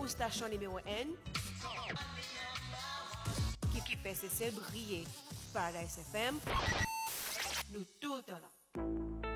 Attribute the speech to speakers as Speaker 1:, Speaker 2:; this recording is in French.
Speaker 1: pour station numéro 1 qui fait cesser briller. Paradise FM, nous tout là.